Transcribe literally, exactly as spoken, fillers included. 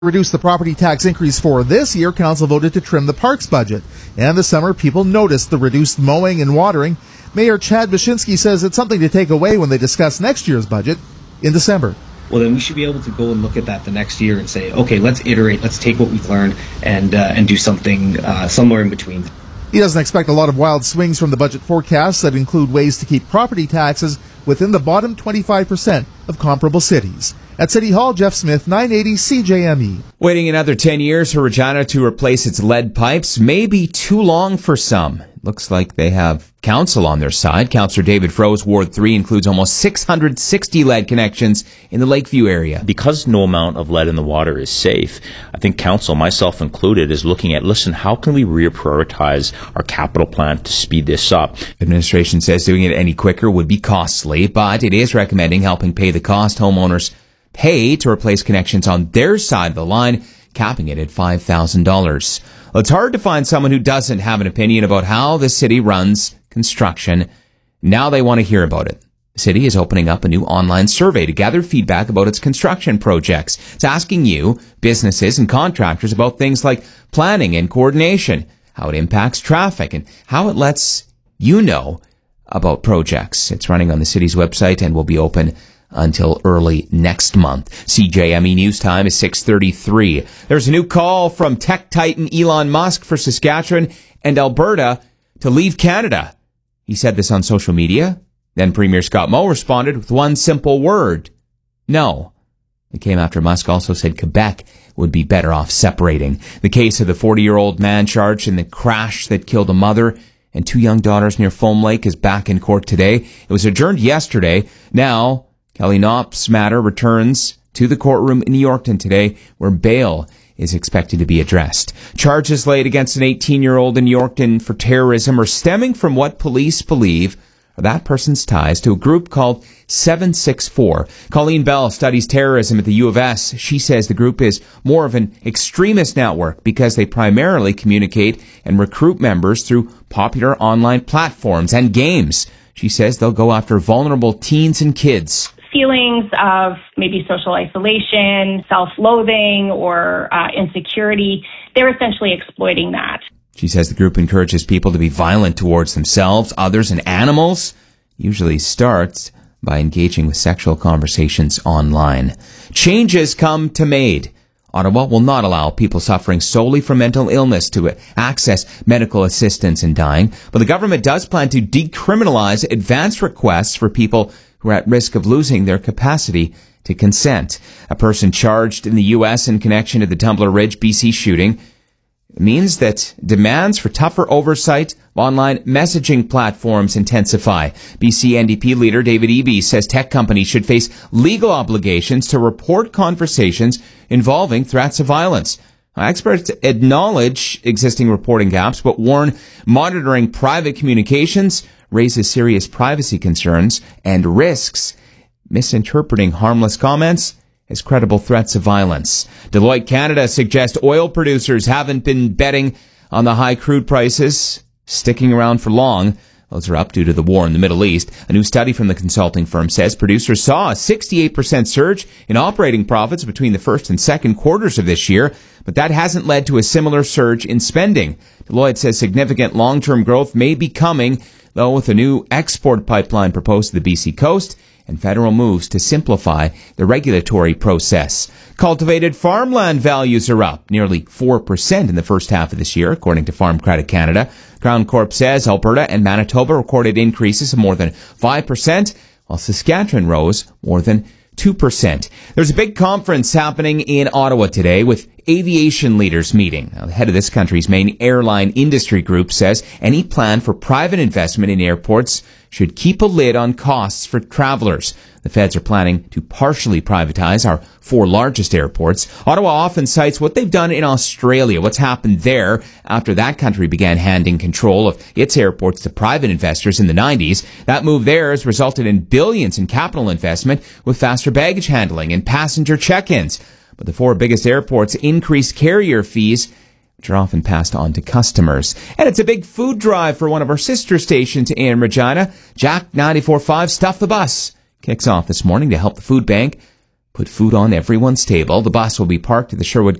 Reduce the property tax increase for this year, council voted to trim the parks budget. And this summer, people noticed the reduced mowing and watering. Mayor Chad Wyszynski says it's something to take away when they discuss next year's budget in December. Well, then we should be able to go and look at that the next year and say, okay, let's iterate, let's take what we've learned and uh, and do something uh, somewhere in between. He doesn't expect a lot of wild swings from the budget forecasts that include ways to keep property taxes within the bottom twenty-five percent of comparable cities. At City Hall, Jeff Smith, nine eighty C J M E. Waiting another ten years for Regina to replace its lead pipes may be too long for some. Looks like they have council on their side. Councillor David Froese, Ward three, includes almost six hundred sixty lead connections in the Lakeview area. Because no amount of lead in the water is safe, I think council, myself included, is looking at, listen, how can we reprioritize our capital plan to speed this up? Administration says doing it any quicker would be costly, but it is recommending helping pay the cost homeowners pay to replace connections on their side of the line, capping it at five thousand dollars. Well, it's hard to find someone who doesn't have an opinion about how the city runs construction. Now they want to hear about it. The city is opening up a new online survey to gather feedback about its construction projects. It's asking you, businesses and contractors, about things like planning and coordination, how it impacts traffic, and how it lets you know about projects. It's running on the city's website and will be open until early next month. C J M E News Time is six thirty-three. There's a new call from tech titan Elon Musk for Saskatchewan and Alberta to leave Canada. He said this on social media. Then Premier Scott Moe responded with one simple word: no. It came after Musk also said Quebec would be better off separating. The case of the forty-year-old man charged in the crash that killed a mother and two young daughters near Foam Lake is back in court today. It was adjourned yesterday. Now Kelly Knopp's matter returns to the courtroom in Yorkton today, where bail is expected to be addressed. Charges laid against an eighteen-year-old in Yorkton for terrorism are stemming from what police believe are that person's ties to a group called seven six four. Colleen Bell studies terrorism at the U of S. She says the group is more of an extremist network because they primarily communicate and recruit members through popular online platforms and games. She says they'll go after vulnerable teens and kids. Feelings of maybe social isolation, self-loathing, or uh, insecurity, they're essentially exploiting that. She says the group encourages people to be violent towards themselves, others, and animals. Usually starts by engaging with sexual conversations online. Changes come to MAID. Ottawa will not allow people suffering solely from mental illness to access medical assistance in dying, but the government does plan to decriminalize advance requests for people who are at risk of losing their capacity to consent. A person charged in the U S in connection to the Tumbler Ridge, B C shooting means that demands for tougher oversight of online messaging platforms intensify. B C N D P leader David Eby says tech companies should face legal obligations to report conversations involving threats of violence. Experts acknowledge existing reporting gaps, but warn monitoring private communications raises serious privacy concerns and risks misinterpreting harmless comments as credible threats of violence. Deloitte Canada suggests oil producers haven't been betting on the high crude prices sticking around for long. Those are up due to the war in the Middle East. A new study from the consulting firm says producers saw a sixty-eight percent surge in operating profits between the first and second quarters of this year, but that hasn't led to a similar surge in spending. Deloitte says significant long-term growth may be coming, though, with a new export pipeline proposed to the B C coast and federal moves to simplify the regulatory process. Cultivated farmland values are up nearly four percent in the first half of this year, according to Farm Credit Canada. Crown Corp says Alberta and Manitoba recorded increases of more than five percent, while Saskatchewan rose more than two percent. There's a big conference happening in Ottawa today with aviation leaders meeting. Now, the head of this country's main airline industry group says any plan for private investment in airports should keep a lid on costs for travelers. The feds are planning to partially privatize our four largest airports. Ottawa often cites what they've done in Australia, what's happened there after that country began handing control of its airports to private investors in the nineties. That move there has resulted in billions in capital investment with faster baggage handling and passenger check-ins. But the four biggest airports increased carrier fees, which are often passed on to customers. And it's a big food drive for one of our sister stations in Regina. Jack ninety-four point five Stuff the Bus kicks off this morning to help the food bank put food on everyone's table. The bus will be parked at the Sherwood